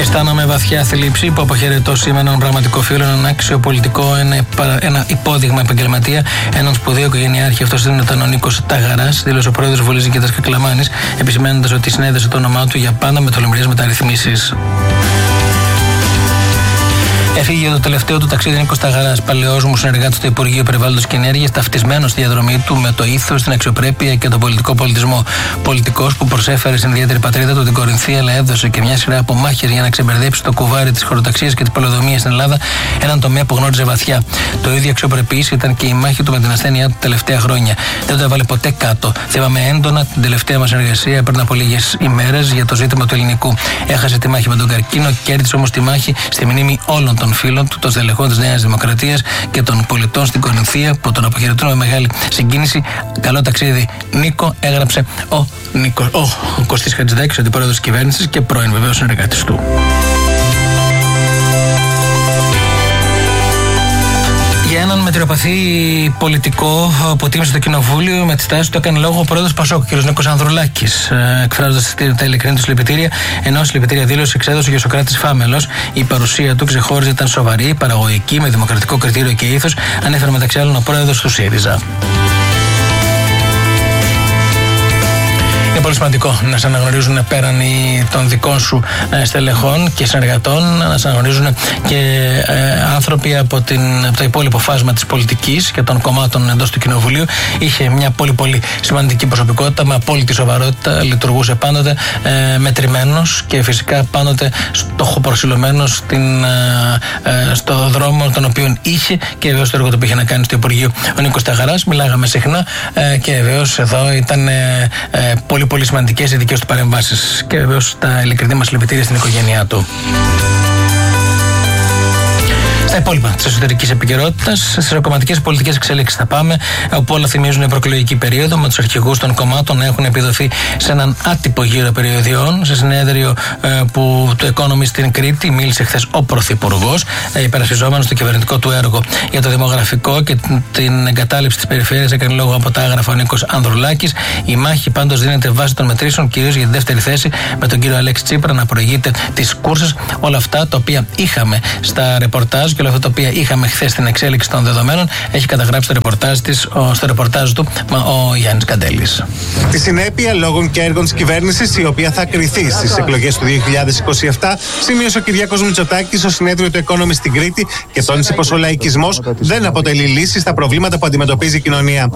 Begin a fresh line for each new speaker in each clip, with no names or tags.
Αισθάνομαι βαθιά θλίψη που αποχαιρετώ σήμερα έναν πραγματικό φίλο, έναν άξιο πολιτικό, ένα υπόδειγμα επαγγελματία, έναν σπουδαίο οικογενειάρχη. Αυτός ήταν ο Νίκος Ταγαράς, δήλωσε ο πρόεδρος Βουλής Νικήτας Κακλαμάνης, επισημαίνοντας ότι συνέδεσε το όνομά του για πάντα με τολμηρές μεταρρυθμίσεις. Έφυγε για το τελευταίο του ταξίδι Νίκος Ταγαράς, παλαιός μου συνεργάτης στο Υπουργείο Περιβάλλοντος και Ενέργειας, ταυτισμένος στη διαδρομή του με το ήθος, την αξιοπρέπεια και τον πολιτικό πολιτισμό. Πολιτικός που προσέφερε στην ιδιαίτερη πατρίδα του την Κορινθία, αλλά έδωσε και μια σειρά από μάχες για να ξεμπερδέψει το κουβάρι της χωροταξίας και της πολεοδομίας στην Ελλάδα, έναν τομέα που γνώριζε βαθιά. Το ίδιο αξιοπρεπής ήταν και η μάχη του με την ασθένειά του τα τελευταία χρόνια. Δεν το έβαλε ποτέ κάτω. Θυμάμαι έντονα την τελευταία μας εργασία πριν από λίγες ημέρες για το ζήτημα του ελληνικού. Έχασε τη μάχη με τον καρκίνο, κέρδισε όμως τη μάχη στη μνήμη όλων των φίλων του, των στελεχών της Νέας Δημοκρατίας και των πολιτών στην Κορινθία που τον αποχαιρετούν με μεγάλη συγκίνηση. Καλό ταξίδι, Νίκο, έγραψε ο Κωστής Χατζηδάκης, αντιπρόεδρος της κυβέρνησης και πρώην βεβαίως συνεργάτης του. Για έναν μετριοπαθή πολιτικό που τίμησε το κοινοβούλιο, με τη στάση του έκανε λόγο ο πρόεδρος Πασόκ, κ. Νίκος Ανδρουλάκης, εκφράζοντας τα ειλικρινή του συλληπιτήρια, ενώ συλληπιτήρια δήλωση εξέδωσε και ο Σωκράτης Φάμελος. Η παρουσία του ξεχώριζε, ήταν σοβαρή, παραγωγική, με δημοκρατικό κριτήριο και ήθος, ανέφερε μεταξύ άλλων ο πρόεδρος του ΣΥΡΙΖΑ. Είναι πολύ σημαντικό να σε αναγνωρίζουν πέραν των δικών σου στελεχών και συνεργατών, να σε αναγνωρίζουν και άνθρωποι από το υπόλοιπο φάσμα της πολιτικής και των κομμάτων εντός του Κοινοβουλίου. Είχε μια πολύ σημαντική προσωπικότητα, με απόλυτη σοβαρότητα, λειτουργούσε πάντοτε μετρημένος και φυσικά πάντοτε στοχοπροσιλωμένος στο δρόμο τον οποίο είχε και βεβαίως το έργο που είχε να κάνει στο Υπουργείο ο Νίκος Ταγαράς. Μιλάγαμε συχνά και βεβαίως εδώ ήταν πολύ σημαντικές οι δικές του παρεμβάσεις και βεβαίως τα ειλικρινή μας συλληπιτήρια στην οικογένειά του. Στα υπόλοιπα της εσωτερικής επικαιρότητας, στις κομματικές πολιτικές εξέλιξεις θα πάμε, όπου όλα θυμίζουν η προεκλογική περίοδο, με τους αρχηγούς των κομμάτων να έχουν επιδοθεί σε έναν άτυπο γύρο περιοδιών. Σε συνέδριο του Economist στην Κρήτη μίλησε χθες ο Πρωθυπουργός, υπερασπιζόμενος το κυβερνητικό του έργο για το δημογραφικό και την εγκατάλειψη της περιφέρειας. Έκανε λόγο από τα άγραφα ο Νίκος Ανδρουλάκης. Η μάχη πάντως δίνεται βάσει των μετρήσεων, κυρίως για τη δεύτερη θέση, με τον κύριο Αλέξη Τσίπρα να προηγείται τις κούρσες. Όλα αυτά τα οποία είχαμε στα ρεπορτάζ και όλα αυτά τα οποία είχαμε χθες στην εξέλιξη των δεδομένων, έχει καταγράψει στο ρεπορτάζ του ο Γιάννης Καντέλης.
Τη συνέπεια λόγων και έργων της κυβέρνησης, η οποία θα κριθεί στις εκλογές του 2027, σημείωσε ο Κυριάκος Μητσοτάκης στο συνέδριο του Economist στην Κρήτη και τόνισε πως ο λαϊκισμός δεν αποτελεί λύση στα προβλήματα που αντιμετωπίζει η κοινωνία.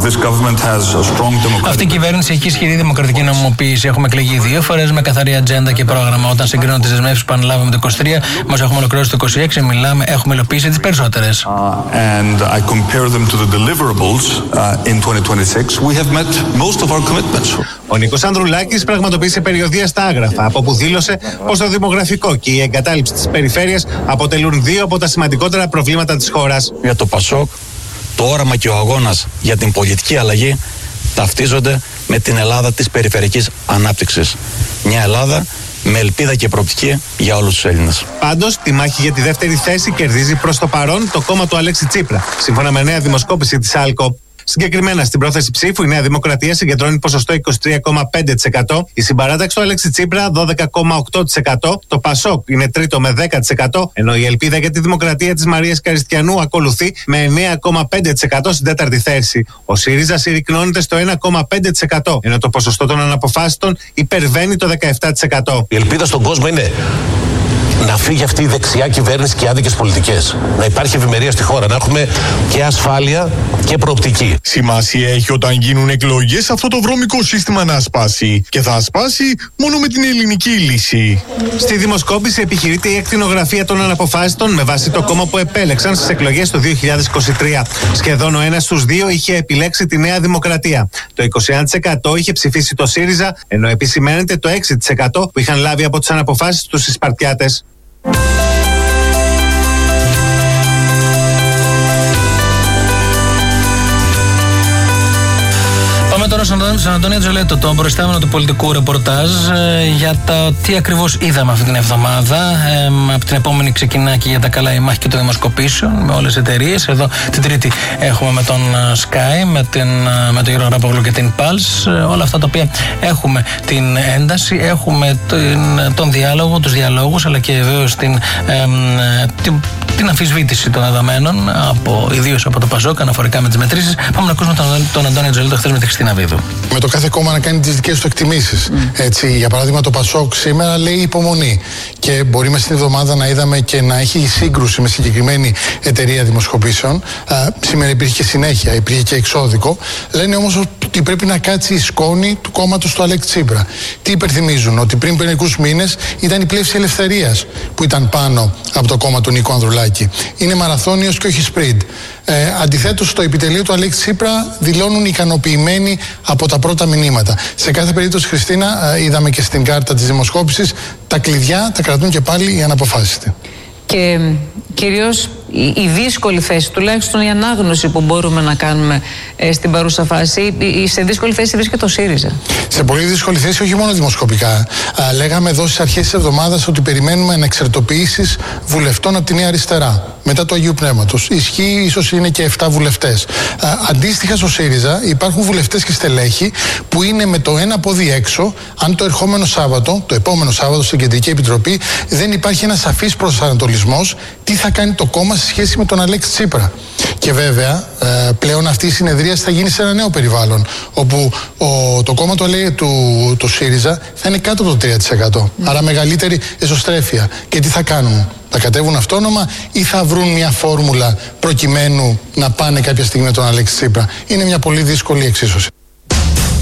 Αυτή η κυβέρνηση έχει ισχυρή δημοκρατική νομιμοποίηση. Έχουμε εκλεγεί 2 φορές με καθαρή ατζέντα και πρόγραμμα. Όταν συγκρίνω τις δεσμεύσεις που αναλάβαμε το 23, μας έχουμε ολοκληρώσει το 26, έχουμε υλοποιήσει τις περισσότερες.
And I compare them to the deliverables in 2026. We have met most of our commitments.
Ο Νίκος Ανδρουλάκης πραγματοποίησε περιοδεία στα άγραφα, από όπου δήλωσε πως το δημογραφικό και η εγκατάλειψη της περιφέρειας αποτελούν 2 από τα σημαντικότερα προβλήματα της χώρας.
Για το Πασόκ, το όραμα και ο αγώνας για την πολιτική αλλαγή ταυτίζονται με την Ελλάδα της περιφερειακής ανάπτυξης. Μια Ελλάδα με ελπίδα και προοπτική για όλους τους Έλληνες.
Πάντως, τη μάχη για τη δεύτερη θέση κερδίζει προς το παρόν το κόμμα του Αλέξη Τσίπρα, σύμφωνα με νέα δημοσκόπηση της ΑΛΚΟ. Συγκεκριμένα στην πρόθεση ψήφου, η Νέα Δημοκρατία συγκεντρώνει ποσοστό 23,5%, η συμπαράταξη του Αλέξη Τσίπρα 12,8%, το Πασόκ είναι τρίτο με 10%, ενώ η ελπίδα για τη Δημοκρατία της Μαρίας Καριστιανού ακολουθεί με 9,5% στην τέταρτη θέση. Ο ΣΥΡΙΖΑ συρρικνώνεται στο 1,5%, ενώ το ποσοστό των αναποφάσιστων υπερβαίνει το 17%.
Η ελπίδα στον κόσμο είναι να φύγει αυτή η δεξιά κυβέρνηση και οι άδικες πολιτικές. Να υπάρχει ευημερία στη χώρα, να έχουμε και ασφάλεια και προοπτική.
Σημασία έχει όταν γίνουν εκλογές αυτό το βρώμικο σύστημα να σπάσει. Και θα σπάσει μόνο με την ελληνική λύση.
Στη δημοσκόπηση επιχειρείται η εκτινογραφία των αναποφάσιστων με βάση το κόμμα που επέλεξαν στις εκλογές του 2023. Σχεδόν ο 1 στους 2 είχε επιλέξει τη Νέα Δημοκρατία. Το 21% είχε ψηφίσει το ΣΥΡΙΖΑ, ενώ επισημαίνεται το 6% που είχαν λάβει από τους αναποφάσιστους οι Σπαρτιάτες.
τώρα στον Αντώνιο Τζολέτο, τον προϊστάμενο του πολιτικού ρεπορτάζ, για το τι ακριβώς είδαμε αυτή την εβδομάδα. Από την επόμενη ξεκινά και για τα καλά η μάχη και των δημοσκοπήσεων με όλες τις εταιρείες. Εδώ την Τρίτη έχουμε με τον Sky, με τον Γιώργο Γραπόγλου και την Pulse. Όλα αυτά τα οποία έχουμε την ένταση, έχουμε τον διάλογο, τους διαλόγους, αλλά και βεβαίως την αμφισβήτηση των δεδομένων, ιδίως από το ΠΑΣΟΚ, αναφορικά με τις μετρήσεις. Πάμε να ακούσουμε τον Αντώνιο Τζολέτο χθες με τη Χριστίνα Βίδου.
Με το κάθε κόμμα να κάνει τις δικές του εκτιμήσεις. Έτσι, για παράδειγμα, το ΠΑΣΟΚ σήμερα λέει υπομονή. Και μπορεί μέσα στην εβδομάδα να είδαμε και να έχει σύγκρουση με συγκεκριμένη εταιρεία δημοσκοπήσεων. Σήμερα υπήρχε και συνέχεια, υπήρχε και εξώδικο. Λένε όμως ότι πρέπει να κάτσει η σκόνη του κόμματος του Αλέξη Τσίπρα. Τι υπενθυμίζουν? Ότι πριν μερικούς μήνες ήταν η Πλεύση Ελευθερίας που ήταν πάνω από το κόμμα του Νίκου Ανδρουλάκη. Είναι μαραθώνιος και όχι σπριντ. Αντιθέτως, στο επιτελείο του Αλέξη Τσίπρα δηλώνουν ικανοποιημένοι από τα πρώτα μηνύματα. Σε κάθε περίπτωση, Χριστίνα, είδαμε και στην κάρτα της δημοσκόπησης, τα κλειδιά τα κρατούν και πάλι οι αναποφάσιστοι.
Και κυρίως η δύσκολη θέση, τουλάχιστον η ανάγνωση που μπορούμε να κάνουμε στην παρούσα φάση, σε δύσκολη θέση βρίσκεται το ΣΥΡΙΖΑ. Σε
πολύ δύσκολη θέση, όχι μόνο δημοσκοπικά. Λέγαμε εδώ στις αρχές της εβδομάδας ότι περιμένουμε ανεξαρτητοποιήσεις βουλευτών από τη Νέα Αριστερά μετά του Αγίου Πνεύματος. Ισχύει, ίσως είναι και 7 βουλευτές. Αντίστοιχα στο ΣΥΡΙΖΑ υπάρχουν βουλευτές και στελέχη που είναι με το ένα πόδι έξω, αν το επόμενο Σάββατο στην Κεντρική Επιτροπή δεν υπάρχει ένας σαφής προσανατολισμός τι θα κάνει το κόμμα σε σχέση με τον Αλέξη Τσίπρα. Και βέβαια, πλέον αυτή η συνεδρία θα γίνει σε ένα νέο περιβάλλον, όπου το κόμμα του ΣΥΡΙΖΑ θα είναι κάτω από το 3%. Άρα μεγαλύτερη εσωστρέφεια. Και τι θα κάνουν? Θα κατέβουν αυτόνομα ή θα βρουν μια φόρμουλα προκειμένου να πάνε κάποια στιγμή με τον Αλέξη Τσίπρα? Είναι μια πολύ δύσκολη εξίσωση.